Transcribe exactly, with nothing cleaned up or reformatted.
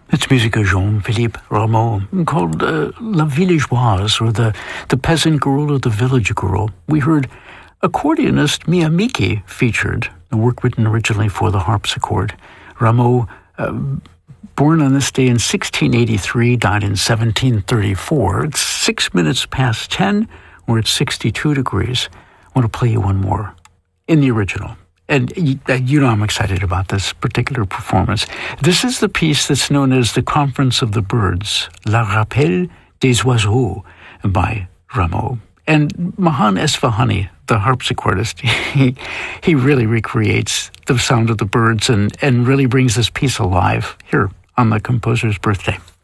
It's music of Jean-Philippe Rameau, called uh, La Villageoise, or the, the peasant girl or the village girl. We heard accordionist Mia Miki featured, a work written originally for the harpsichord. Rameau, uh, born on this day in sixteen eighty-three, died in seventeen thirty-four. It's six minutes past ten. We're at sixty-two degrees. I want to play you one more in the original. And you, you know I'm excited about this particular performance. This is the piece that's known as the Conference of the Birds, La Rappel des Oiseaux, by Rameau. And Mahan Esfahani, the harpsichordist, he, he really recreates the sound of the birds and, and really brings this piece alive here on the composer's birthday.